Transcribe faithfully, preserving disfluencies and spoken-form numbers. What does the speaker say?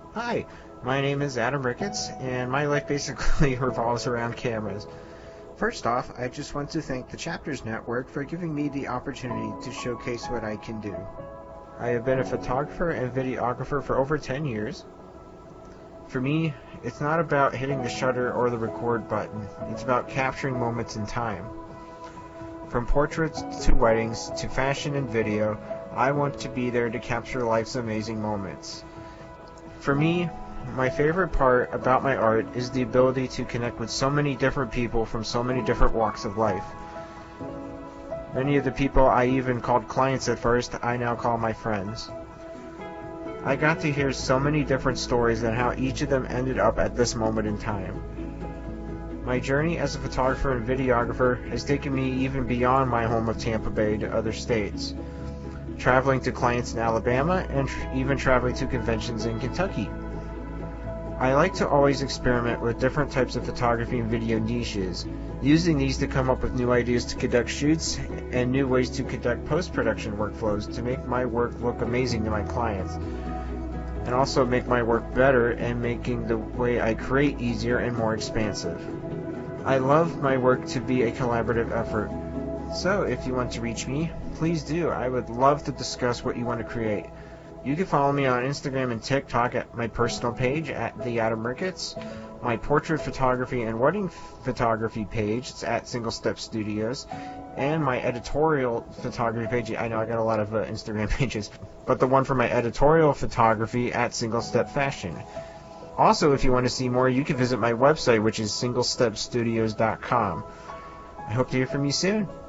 Hi, my name is Adam Ricketts, and my life basically revolves around cameras. First off, I just want to thank the Chapters Network for giving me the opportunity to showcase what I can do. I have been a photographer and videographer for over ten years. For me, it's not about hitting the shutter or the record button, it's about capturing moments in time. From portraits to weddings to fashion and video, I want to be there to capture life's amazing moments. For me, my favorite part about my art is the ability to connect with so many different people from so many different walks of life. Many of the people I even called clients at first, I now call my friends. I got to hear so many different stories and how each of them ended up at this moment in time. My journey as a photographer and videographer has taken me even beyond my home of Tampa Bay to other states, traveling to clients in Alabama and tr- even traveling to conventions in Kentucky. I like to always experiment with different types of photography and video niches, using these to come up with new ideas to conduct shoots and new ways to conduct post-production workflows to make my work look amazing to my clients, and also make my work better and making the way I create easier and more expansive. I love my work to be a collaborative effort. So, if you want to reach me, please do. I would love to discuss what you want to create. You can follow me on Instagram and TikTok at my personal page at The Adam Ricketts, my portrait photography and wedding photography page, it's at Single Step Studios, and my editorial photography page. I know I got a lot of uh, Instagram pages, but the one for my editorial photography at Single Step Fashion. Also, if you want to see more, you can visit my website, which is single step studios dot com. I hope to hear from you soon.